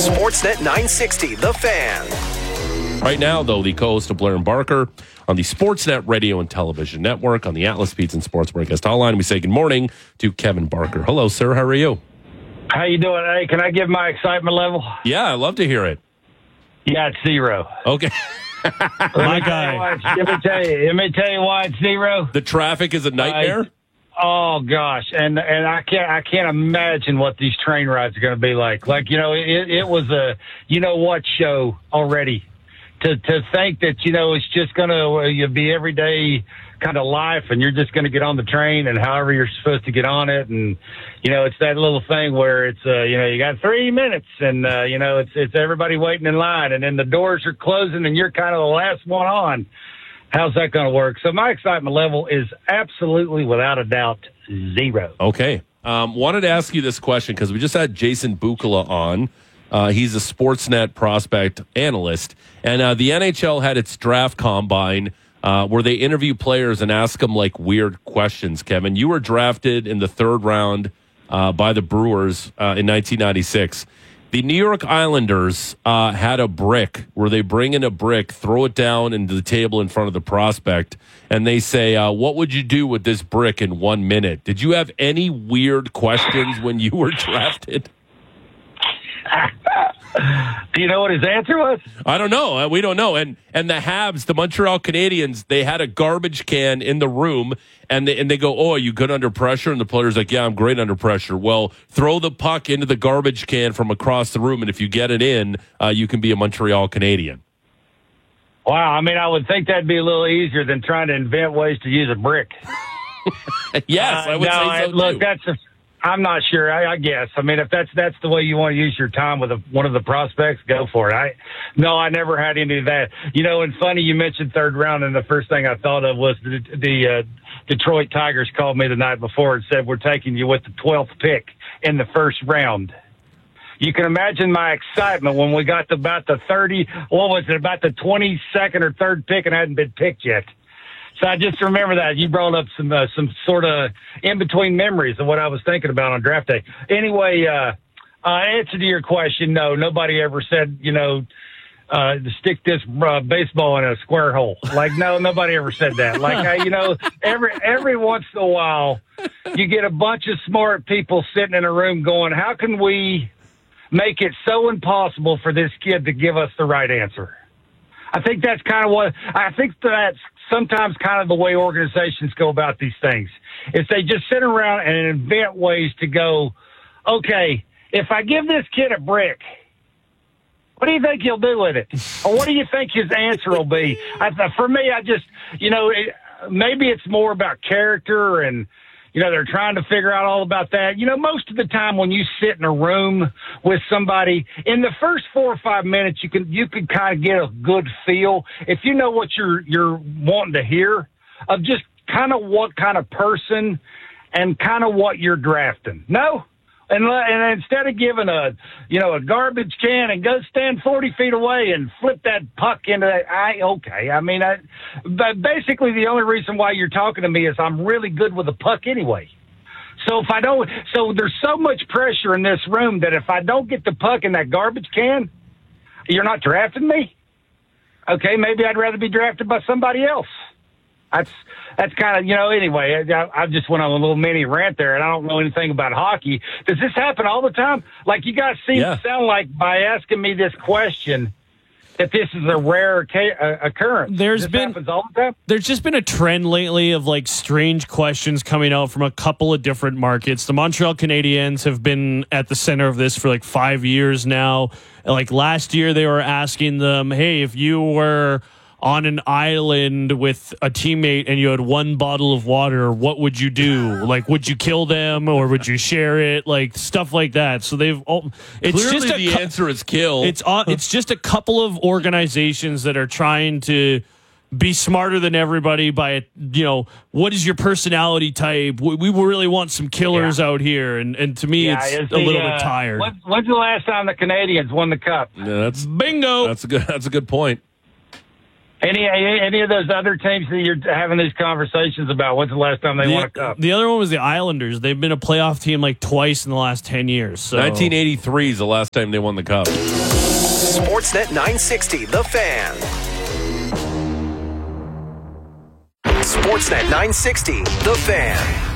Sportsnet 960, The Fan. Right now, though, the co-host of Blair and Barker on the Sportsnet Radio and Television Network on the Atlas Pizza and Sports Broadcast Hotline. We say good morning to Kevin Barker. Hello, sir. How are you? How you doing? Hey, can I give my excitement level? Yeah, I'd love to hear it. Yeah, it's 0. Okay. My guy. Let me tell you why it's 0. The traffic is a nightmare? Oh gosh, and I can't imagine what these train rides are going to be like. Like, it was a what show already. To think that it's just going to be everyday kind of life, and you're just going to get on the train and however you're supposed to get on it, and it's that little thing where it's you got 3 minutes, and it's everybody waiting in line, and then the doors are closing, and you're kind of the last one on. How's that going to work? So my excitement level is absolutely, without a doubt, 0. Okay. Wanted to ask you this question because we just had Jason Bukala on. He's a Sportsnet prospect analyst. And the NHL had its draft combine where they interview players and ask them, weird questions, Kevin. You were drafted in the 3rd round by the Brewers in 1996. The New York Islanders had a brick where they bring in a brick, throw it down into the table in front of the prospect, and they say, what would you do with this brick in 1 minute? Did you have any weird questions when you were drafted? Do you know what his answer was? I don't know. We don't know. And the Habs, the Montreal Canadiens, they had a garbage can in the room, and they go, "Oh, are you good under pressure?" And the player's like, "Yeah, I'm great under pressure." Well, throw the puck into the garbage can from across the room, and if you get it in, you can be a Montreal Canadian. Wow. I mean, I would think that'd be a little easier than trying to invent ways to use a brick. Yes, I would say so, look, too. I'm not sure. I guess. I mean, if that's the way you want to use your time with one of the prospects, go for it. I never had any of that. And funny, you mentioned 3rd round, and the first thing I thought of was the Detroit Tigers called me the night before and said, "We're taking you with the 12th pick in the 1st round." You can imagine my excitement when we got to about the 22nd or 3rd pick and hadn't been picked yet. So I just remember that. You brought up some sort of in-between memories of what I was thinking about on draft day. Anyway, answer to your question, no, nobody ever said, to stick this baseball in a square hole. No, nobody ever said that. Every once in a while, you get a bunch of smart people sitting in a room going, how can we make it so impossible for this kid to give us the right answer? I think that's that's sometimes kind of the way organizations go about these things. Is they just sit around and invent ways to go, okay, if I give this kid a brick, what do you think he'll do with it? Or what do you think his answer will be? For me, maybe it's more about character and, they're trying to figure out all about that. Most of the time when you sit in a room with somebody, in the first 4 or 5 minutes, you can kind of get a good feel if you know what you're wanting to hear of just kind of what kind of person and kind of what you're drafting. No? And instead of giving a garbage can and go stand 40 feet away and flip that puck into that, but basically the only reason why you're talking to me is I'm really good with a puck anyway. So there's so much pressure in this room that if I don't get the puck in that garbage can, you're not drafting me. Okay, maybe I'd rather be drafted by somebody else. That's kind of, anyway, I just went on a little mini rant there, and I don't know anything about hockey. Does this happen all the time? You guys sound like by asking me this question that this is a rare occurrence. Happens all the time? There's just been a trend lately of strange questions coming out from a couple of different markets. The Montreal Canadiens have been at the center of this for 5 years now. Last year they were asking them, hey, if you were on an island with a teammate and you had one bottle of water, what would you do? Would you kill them or would you share it? Stuff like that. So it's clearly just the answer is kill. It's just a couple of organizations that are trying to be smarter than everybody by, what is your personality type? We really want some killers out here. And to me, it's a little bit tired. When's the last time the Canadians won the cup? Yeah, bingo. That's a good point. Any of those other teams that you're having these conversations about? When's the last time they won a cup? The other one was the Islanders. They've been a playoff team like twice in the last 10 years. So. 1983 is the last time they won the cup. Sportsnet 960, The Fan. Sportsnet 960, The Fan.